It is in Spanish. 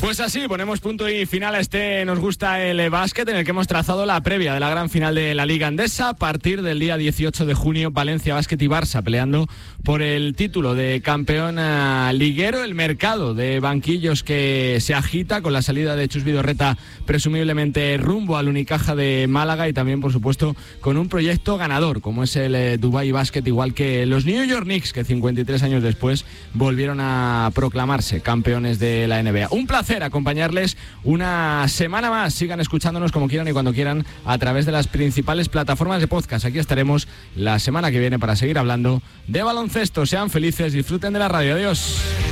Pues así, ponemos punto y final a este Nos Gusta el Básquet, en el que hemos trazado la previa de la gran final de la Liga Endesa. A partir del día 18 de junio, Valencia Basket y Barça peleando por el título de campeón liguero. El mercado de banquillos que se agita con la salida de Chus Vidorreta, presumiblemente rumbo al Unicaja de Málaga, y también, por supuesto, con un proyecto ganador, como es el Dubai Basket, igual que los New York Knicks, que 53 años después volvieron a proclamarse campeones de la NBA. Un placer acompañarles una semana más. Sigan escuchándonos como quieran y cuando quieran a través de las principales plataformas de podcast. Aquí estaremos la semana que viene para seguir hablando de baloncesto. Sean felices, disfruten de la radio. Adiós.